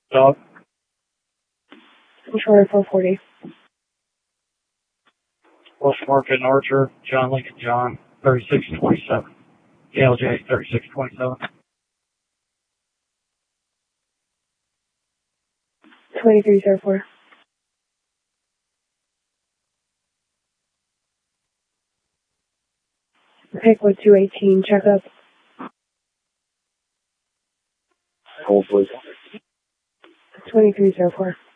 Dog. Controller 440. Wolf Market Archer, John Lincoln John, 3627. KLJ 3627. 2304. Pickwood 218, check up. Hold, please. 2304.